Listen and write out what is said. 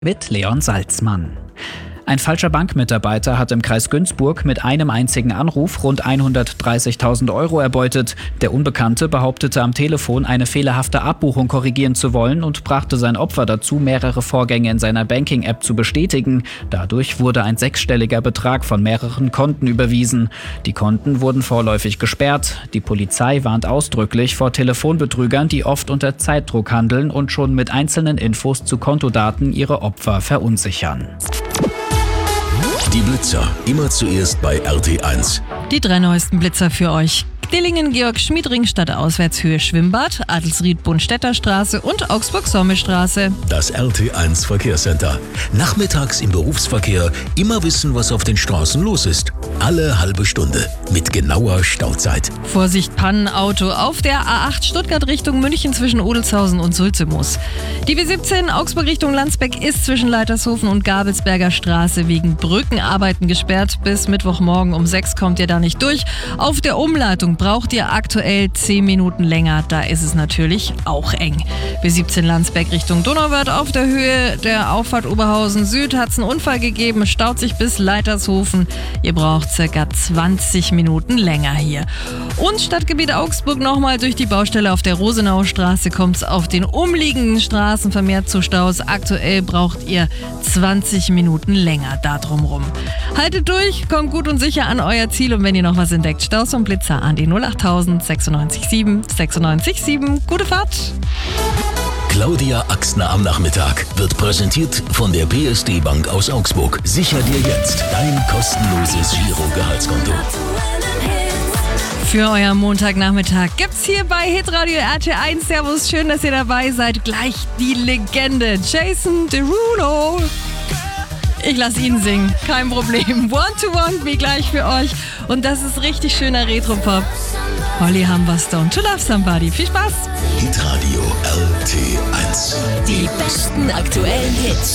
Mit Leon Salzmann. Ein falscher Bankmitarbeiter hat im Kreis Günzburg mit einem einzigen Anruf rund 130.000 € erbeutet. Der Unbekannte behauptete am Telefon, eine fehlerhafte Abbuchung korrigieren zu wollen und brachte sein Opfer dazu, mehrere Vorgänge in seiner Banking-App zu bestätigen. Dadurch wurde ein sechsstelliger Betrag von mehreren Konten überwiesen. Die Konten wurden vorläufig gesperrt. Die Polizei warnt ausdrücklich vor Telefonbetrügern, die oft unter Zeitdruck handeln und schon mit einzelnen Infos zu Kontodaten ihre Opfer verunsichern. Die Blitzer, immer zuerst bei RT1. Die 3 neuesten Blitzer für euch. Dillingen-Georg-Schmiedring Stadtauswärtshöhe Schwimmbad, Adelsried-Bundstädter Straße und Augsburg-Sommelstraße. Das RT1 Verkehrscenter. Nachmittags im Berufsverkehr immer wissen, was auf den Straßen los ist. Alle halbe Stunde mit genauer Stauzeit. Vorsicht, Pannenauto auf der A8 Stuttgart Richtung München zwischen Odelshausen und Sulzemoos. Die B17 Augsburg Richtung Landsbeck ist zwischen Leitershofen und Gabelsberger Straße wegen Brückenarbeiten gesperrt. Bis Mittwochmorgen um 6 kommt ihr da nicht durch. Auf der Umleitung braucht ihr aktuell 10 Minuten länger. Da ist es natürlich auch eng. B17 Landsberg Richtung Donauwörth auf der Höhe der Auffahrt Oberhausen Süd hat es einen Unfall gegeben. Staut sich bis Leitershofen. Ihr braucht ca. 20 Minuten länger hier. Und Stadtgebiet Augsburg nochmal durch die Baustelle auf der Rosenauer Straße kommt es auf den umliegenden Straßen vermehrt zu Staus. Aktuell braucht ihr 20 Minuten länger da drumrum. Haltet durch, kommt gut und sicher an euer Ziel und wenn ihr noch was entdeckt, Staus und Blitzer an die 08000 96 7 96 7. Gute Fahrt! Claudia Axtner am Nachmittag wird präsentiert von der PSD Bank aus Augsburg. Sicher dir jetzt dein kostenloses Girogehaltskonto. Für euer Montagnachmittag gibt's hier bei Hitradio RT1. Servus, schön, dass ihr dabei seid. Gleich die Legende Jason Derulo. Ich lasse ihn singen, kein Problem. One to One, wie gleich für euch. Und das ist richtig schöner Retro-Pop. Holly Humberstone, To Love Somebody. Viel Spaß. Hitradio RT1. Die besten aktuellen Hits.